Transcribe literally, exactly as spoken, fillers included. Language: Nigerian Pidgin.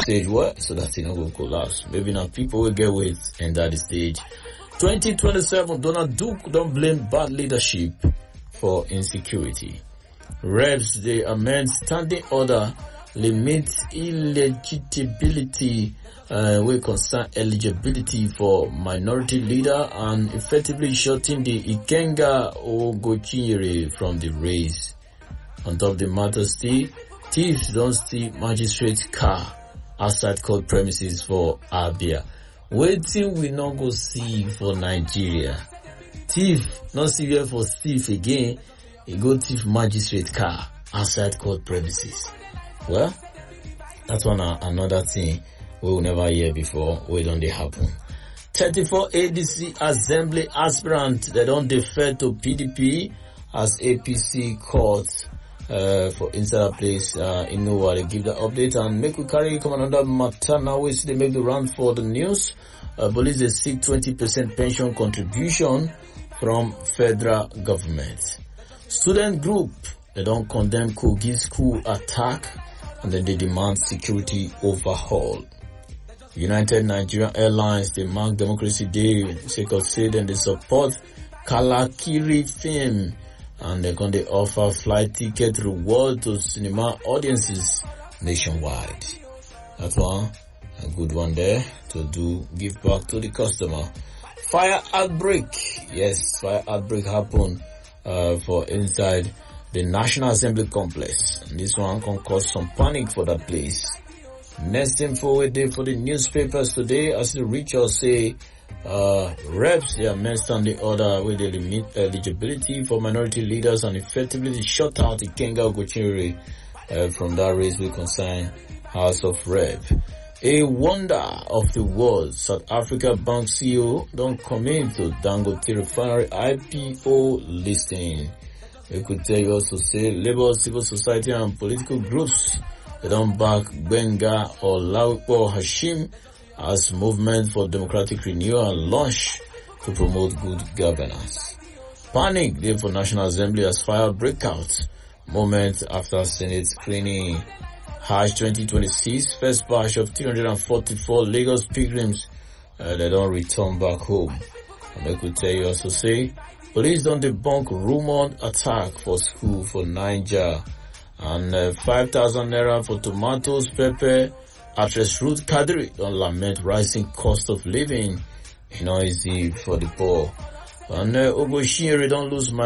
stage what so that it don't go collapse. Maybe now people will get weight and that stage. twenty twenty-seven, Donald Duke don't blame bad leadership for insecurity. Reps, they amend standing order, limit illegibility, uh, will concern eligibility for minority leader and effectively shutting the Ikenga Ogochinyere from the race. On top of the matter still, thieves don't steal magistrate car outside court premises for Abia. Wait till we not go see for Nigeria. Thief, not see here for thief again, he go thief magistrate car outside court premises. Well, that's one uh, another thing we will never hear before, we don't they happen. thirty-four A D C Assembly aspirant, they don't defer to P D P as A P C court uh, for inside a place uh, in Nova. They give the update and make we carry come another matter now. We see they make the round for the news. Uh, police they seek twenty percent pension contribution from federal government. Student group, they don't condemn Kogi school attack and then they demand security overhaul. United Nigerian Airlines, they mark Democracy Day, sake of say then they support Kalakiri film and they're going to offer flight ticket reward to cinema audiences nationwide. That's one, a good one there to do, give back to the customer. Fire outbreak, yes, fire outbreak happened uh, for inside the National Assembly complex. And this one can cause some panic for that place. Next info we did for the newspapers today, as the reach or say, uh, reps, they are mentioned on the order with the limit eligibility for minority leaders and effectively shut out the Ikenga Ogochinyere uh, from that race will concern House of Rep. A wonder of the world, South Africa Bank C E O don't commit to Dangote Refinery I P O listing. We could tell you also say labor, civil society and political groups, they don't back Benga or Laupo Hashim as movement for democratic renewal and launch to promote good governance. Panic there for National Assembly as fire breakout moment after Senate screening. Hajj twenty twenty-six, first batch of three hundred forty-four Lagos pilgrims, uh, they don't return back home. And I could tell you also say, police don't debunk rumored attack for school for Niger. And uh, five thousand naira for tomatoes, pepper, actress Ruth Kadri don't lament rising cost of living. You know, easy for the poor. And uh, Ogochinyere don't lose my